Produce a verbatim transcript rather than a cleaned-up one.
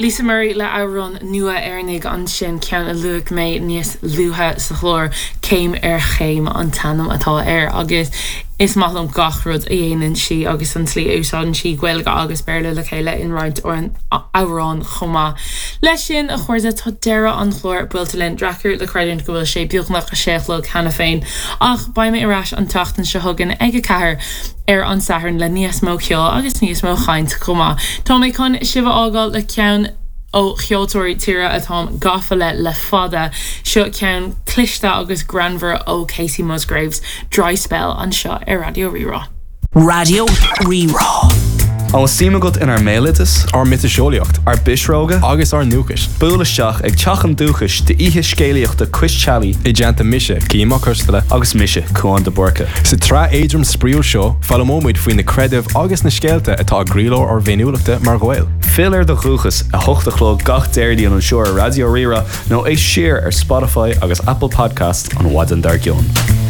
Lisa Murray le áran nua airnig an sin cean a luach mé níos luha sa chlór céim ar chéim an tanam atá air agus is maithlam gachrod a dhéanaan si agus an slí úsáin si ghuilga agus beirle le chéile in roint or an árán chomá. Leis sin a chuirde tá deire an chlór builta linn drachar le creidún go bhfuil sé beagnach a séchlog hena féin ach baime iráis an tachtan se thugan ag a cethir ar an saharn le níos mó ceol agus níos mó chaint chomá. Tá mé chun sibh ágáil le ceann ó cheoltóirí tíre atá gafa le le fada seo ceann clista agus granmhar ó Casey Musgraves Dry Spell an seo ar Radio Rerá. Radio Rerá. An síime gut in ar mélitas, ar mitasoliacht, ar bisróga, agus ar núchas. Búlasteach ag teachan dúchas de ihe scéalaíocht de Chris Chally, I deanta mise, címa custala, agus mise Cuan de Borca. Sa tra éidrim spríú seo, fallamóid faoin na credibh agus na scéalta atá gríló ar bhéniúlachta mar ghail. Fill ar de chuchas a hochtachló gach déirdí an seo Radio Rerá nó é siar ar Spotify agus Apple Podcast an Wadan Dargion.